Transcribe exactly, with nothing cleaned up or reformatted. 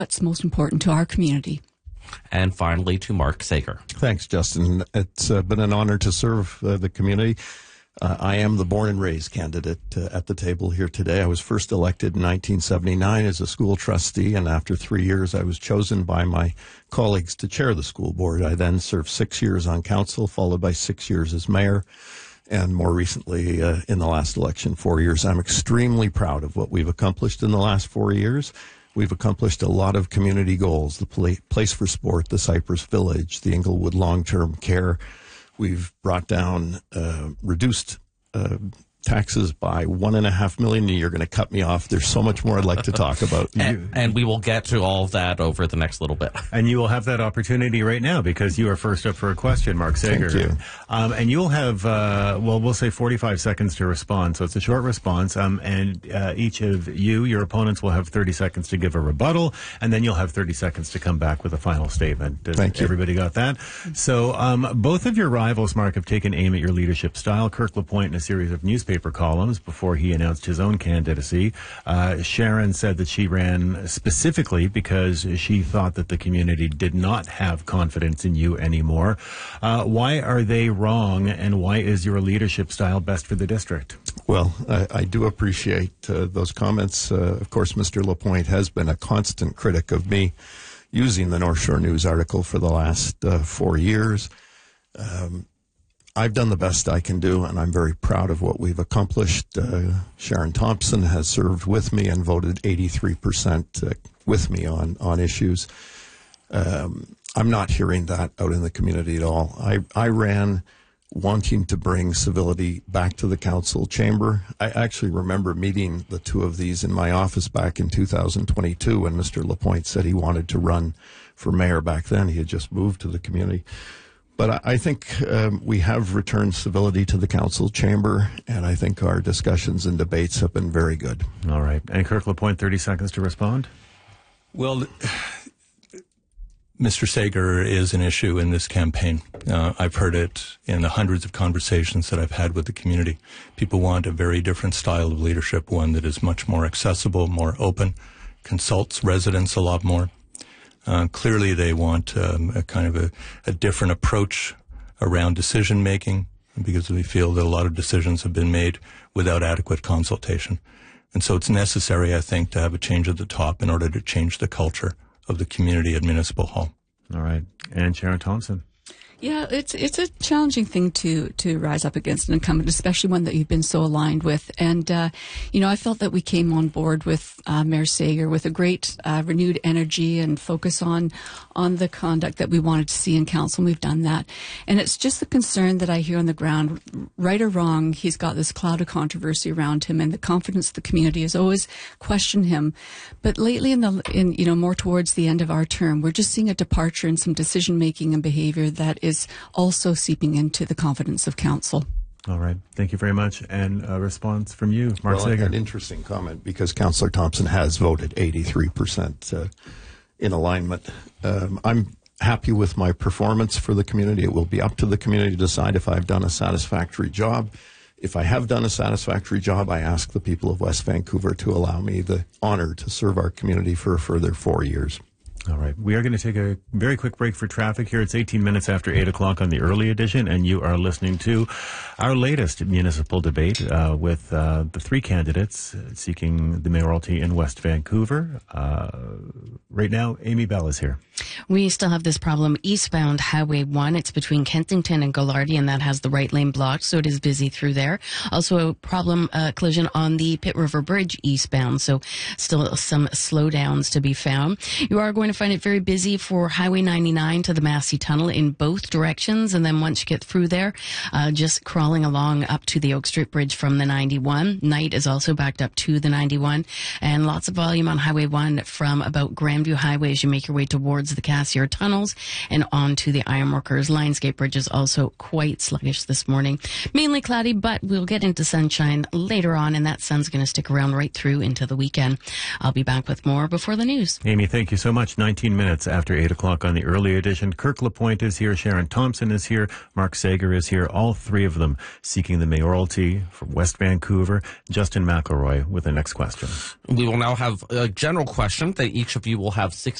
what's most important to our community. And finally, to Mark Sager. Thanks, Justin. It's uh, been an honor to serve uh, the community. Uh, I am the born and raised candidate uh, at the table here today. I was first elected in nineteen seventy-nine as a school trustee, and after three years, I was chosen by my colleagues to chair the school board. I then served six years on council, followed by six years as mayor, and more recently, uh, in the last election, four years. I'm extremely proud of what we've accomplished in the last four years. We've accomplished a lot of community goals, the pla- Place for Sport, the Cypress Village, the Inglewood Long-Term Care. We've brought down, uh, reduced uh, taxes by one and a half million. You're going to cut me off. There's so much more I'd like to talk about. and, and we will get to all of that over the next little bit. And you will have that opportunity right now because you are first up for a question, Mark Sager. Thank you. Um, and you'll have, uh, well, we'll say forty-five seconds to respond. So it's a short response. Um, and uh, each of you, your opponents, will have thirty seconds to give a rebuttal. And then you'll have thirty seconds to come back with a final statement. Does Thank you. Everybody got that? So um, both of your rivals, Mark, have taken aim at your leadership style. Kirk LaPointe in a series of newspaper columns before he announced his own candidacy. Uh, Sharon said that she ran specifically because she thought that the community did not have confidence in you anymore. Uh, why are they wrong, and why is your leadership style best for the district? Well, I, I do appreciate uh, those comments. Uh, of course, Mister LaPointe has been a constant critic of me using the North Shore News article for the last uh, four years. Um, I've done the best I can do, and I'm very proud of what we've accomplished. Uh, Sharon Thompson has served with me and voted eighty-three percent uh, with me on, on issues. Um, I'm not hearing that out in the community at all. I, I ran wanting to bring civility back to the council chamber. I actually remember meeting the two of these in my office back in two thousand twenty-two when Mister LaPointe said he wanted to run for mayor back then. He had just moved to the community. But I think um, we have returned civility to the council chamber, and I think our discussions and debates have been very good. All right. And Kirk LaPointe, thirty seconds to respond. Well, Mister Sager is an issue in this campaign. Uh, I've heard it in the hundreds of conversations that I've had with the community. People want a very different style of leadership, one that is much more accessible, more open, consults residents a lot more. Uh, clearly, they want um, a kind of a, a different approach around decision making because we feel that a lot of decisions have been made without adequate consultation. And so it's necessary, I think, to have a change at the top in order to change the culture of the community at Municipal Hall. All right. And Sharon Thompson. Yeah, it's it's a challenging thing to to rise up against an incumbent, especially one that you've been so aligned with. And, uh, you know, I felt that we came on board with uh, Mayor Sager with a great uh, renewed energy and focus on on the conduct that we wanted to see in council, and we've done that. And it's just the concern that I hear on the ground, right or wrong, he's got this cloud of controversy around him, and the confidence of the community has always questioned him. But lately, in the in you know more towards the end of our term, we're just seeing a departure in some decision making and behavior that is is also seeping into the confidence of council. All right. Thank you very much. And a response from you, Mark well, Sager. An interesting comment, because Councillor Thompson has voted eighty-three percent uh, in alignment. Um, I'm happy with my performance for the community. It will be up to the community to decide if I've done a satisfactory job. If I have done a satisfactory job, I ask the people of West Vancouver to allow me the honor to serve our community for a further four years. All right. We are going to take a very quick break for traffic here. It's eighteen minutes after eight o'clock on the early edition, and you are listening to our latest municipal debate uh, with uh, the three candidates seeking the mayoralty in West Vancouver. Uh, right now, Amy Bell is here. We still have this problem eastbound Highway one. It's between Kensington and Gallardi, and that has the right lane blocked, so it is busy through there. Also a problem, uh, collision on the Pitt River Bridge eastbound, so still some slowdowns to be found. You are going to find it very busy for Highway ninety-nine to the Massey Tunnel in both directions, and then once you get through there, uh, just crawling along up to the Oak Street Bridge from the ninety-one. Knight is also backed up to the ninety-one, and lots of volume on Highway one from about Grandview Highway as you make your way towards the Cassiar tunnels and onto the Ironworkers. Lionsgate Bridge is also quite sluggish this morning. Mainly cloudy, but we'll get into sunshine later on, and that sun's going to stick around right through into the weekend. I'll be back with more before the news. Amy, thank you so much. nineteen minutes after eight o'clock on the early edition. Kirk LaPointe is here. Sharon Thompson is here. Mark Sager is here. All three of them seeking the mayoralty from West Vancouver. Justin McElroy with the next question. We will now have a general question that each of you will have six